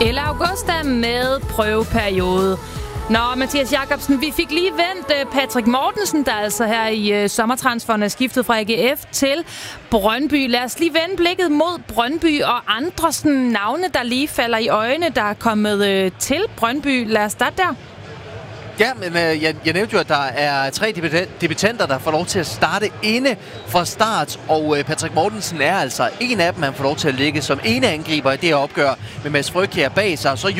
eller Augusta med prøveperiode. Nå, Mathias Jacobsen, vi fik lige vendt Patrick Mortensen, der altså her i sommertransferen er skiftet fra AGF til Brøndby. Lad os lige vende blikket mod Brøndby og andre sådan, navne, der lige falder i øjnene, der er kommet til Brøndby. Lad os starte der. Ja, men jeg nævnte jo, at der er 3 debutanter, der får lov til at starte inde fra start, og Patrick Mortensen er altså en af dem, han får lov til at ligge som ene angriber i det her opgør med Mads Frøkjær bag sig, og så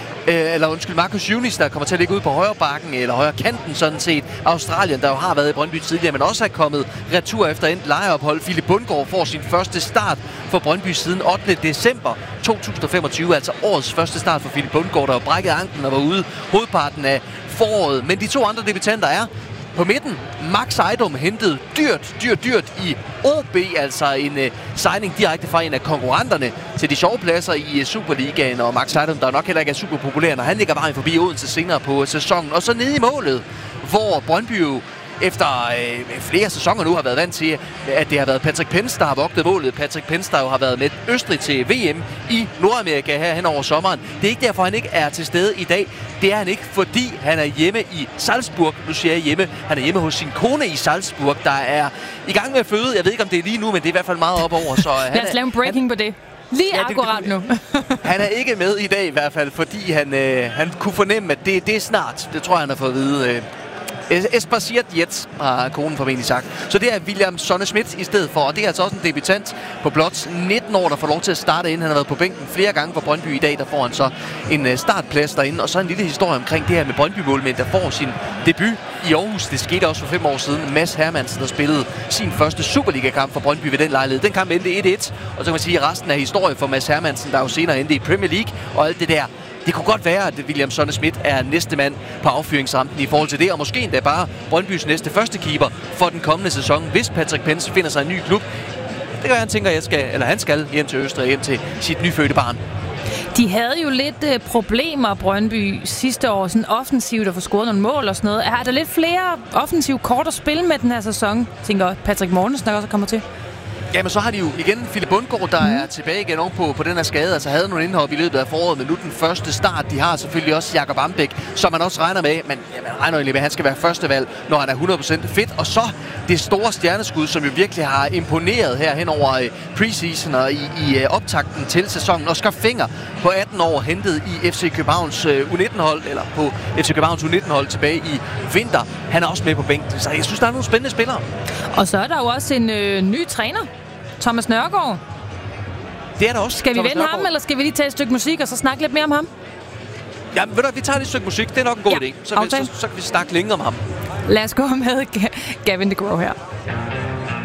Marcus Yunis, der kommer til at ligge ud på højre bakken, eller højre kanten sådan set. Australien, der jo har været i Brøndby tidligere, men også er kommet retur efter endt lejeophold. Philip Bundgaard får sin første start for Brøndby siden 8. december 2025, altså årets første start for Philip Bundgaard, der har brækket anklen og var ude hovedparten af foråret. Men de 2 andre debutanter er på midten. Max Ejdom hentet dyrt i OB, altså en signing direkte fra en af konkurrenterne til de sjove pladser i Superligaen. Og Max Ejdom, der nok heller ikke er super populær, når han ligger vejen forbi Odense senere på sæsonen. Og så nede i målet, hvor Brøndby jo efter flere sæsoner nu har været vant til, at det har været Patrick Pence, der har vogtet målet. Patrick Pence, der jo har været med Østrig til VM i Nordamerika her hen over sommeren. Det er ikke derfor, han ikke er til stede i dag. Det er han ikke, fordi han er hjemme i Salzburg. Nu siger jeg hjemme. Han er hjemme hos sin kone i Salzburg, der er i gang med at føde. Jeg ved ikke, om det er lige nu, men det er i hvert fald meget op over. Så lad os lave en breaking på det. Lige akkurat nu. Han er ikke med i dag i hvert fald, fordi han kunne fornemme, at det er snart. Det tror jeg, han har fået at vide. Esparciat Jets har konen formentlig sagt. Så det er William Sonne Schmidt i stedet for, og det er altså også en debutant på blot 19 år, der får lov til at starte ind. Han har været på bænken flere gange for Brøndby i dag, der får han så en startplads derinde. Og så en lille historie omkring det her med Brøndby-målmænd, der får sin debut i Aarhus. Det skete også for 5 år siden. Mads Hermansen, der spillede sin første Superliga-kamp for Brøndby ved den lejlighed. Den kamp endte 1-1, og så kan man sige, at resten af historie for Mads Hermansen, der jo senere endte i Premier League og alt det der. Det kunne godt være, at William Sonne Schmidt er næste mand på affyringsrampen i forhold til det, og måske endda bare Brøndbys næste første keeper for den kommende sæson, hvis Patrick Pence finder sig en ny klub. Det kan være, han tænker, han skal hjem til Østrig, hjem til sit nyfødte barn. De havde jo lidt problemer, Brøndby, sidste år, sådan offensivt at få scoret nogle mål og sådan noget. Er der lidt flere offensive kort at spille med den her sæson, tænker Patrick Mortensen, der også kommer til? Jamen, så har de jo igen Philip Bundgaard, der er tilbage igen på den her skade. Altså havde nogle indhop i løbet af foråret, men nu den første start. De har selvfølgelig også Jakob Ambæk, som man også regner med. Men man regner egentlig med, at han skal være førstevalg, når han er 100% fit. Og så det store stjerneskud, som jo virkelig har imponeret her hen over preseason og i optakten til sæsonen. Oscar Fenger på 18 år, hentet i FC Københavns U19-hold, eller på FC Københavns U19-hold tilbage i vinter. Han er også med på bænken, så jeg synes, der er nogle spændende spillere. Og så er der jo også en ny træner. Thomas Nørgaard. Det er der også. Skal vi vende ham, eller skal vi lige tage et stykke musik og så snakke lidt mere om ham? Ja, ved du, vi tager et stykke musik. Det er nok en god idé. Så kan vi snakke længere om ham. Lad os gå med Gavin DeGraw her.